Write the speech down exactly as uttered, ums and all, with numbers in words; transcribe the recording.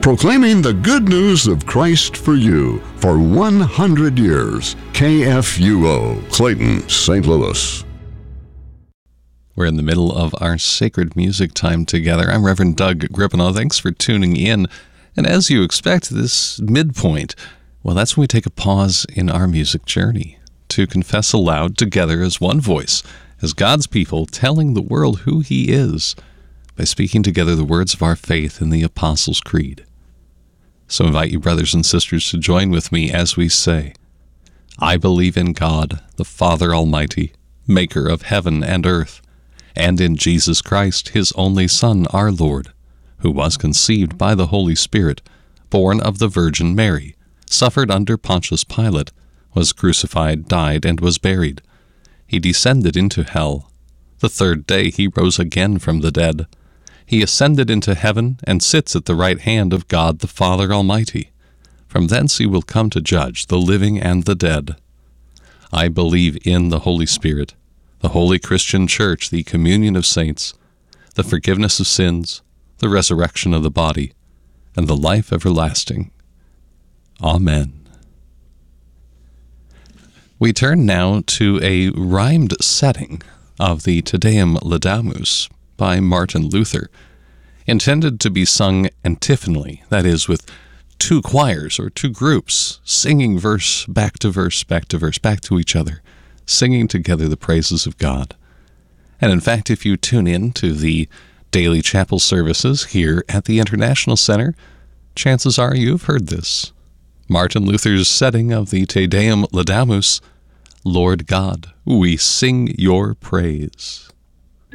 Proclaiming the good news of Christ for you for one hundred years. K F U O, Clayton, Saint Louis. We're in the middle of our sacred music time together. I'm Reverend Doug Grippenaugh. Thanks for tuning in. And as you expect, this midpoint, well, that's when we take a pause in our music journey to confess aloud together as one voice, as God's people telling the world who He is by speaking together the words of our faith in the Apostles' Creed. So I invite you, brothers and sisters, to join with me as we say, I believe in God, the Father Almighty, maker of heaven and earth, and in Jesus Christ, His only Son, our Lord, who was conceived by the Holy Spirit, born of the Virgin Mary, suffered under Pontius Pilate, was crucified, died, and was buried. He descended into hell. The third day He rose again from the dead. He ascended into heaven and sits at the right hand of God the Father Almighty. From thence He will come to judge the living and the dead. I believe in the Holy Spirit, the holy Christian Church, the communion of saints, the forgiveness of sins, the resurrection of the body, and the life everlasting. Amen. We turn now to a rhymed setting of the Te Deum Laudamus by Martin Luther, intended to be sung antiphonally, that is, with two choirs or two groups singing verse back to verse, back to verse, back to each other, singing together the praises of God. And in fact, if you tune in to the daily chapel services here at the International Center, chances are you've heard this. Martin Luther's setting of the Te Deum Laudamus, Lord God, we sing your praise.